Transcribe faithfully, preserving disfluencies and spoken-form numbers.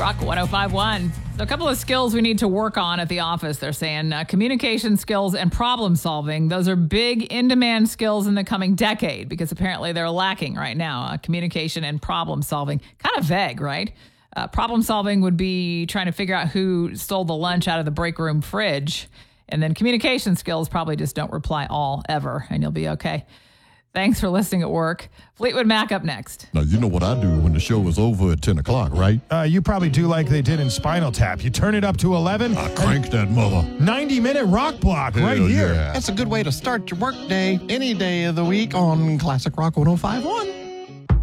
Rock one oh five one. So a couple of skills we need to work on at the office, they're saying. Uh, communication skills and problem solving. Those are big in-demand skills in the coming decade because apparently they're lacking right now. Uh, communication and problem solving. Kind of vague, right? Uh, problem solving would be trying to figure out who stole the lunch out of the break room fridge. And then communication skills probably just don't reply all ever, and you'll be okay. Thanks for listening at work. Fleetwood Mac up next. Now, you know what I do when the show is over at ten o'clock, right? Uh, you probably do like they did in Spinal Tap. You turn it up to eleven. I crank that mother. ninety-minute rock block Hell right here. yeah. That's a good way to start your work day any day of the week on Classic Rock one oh five one.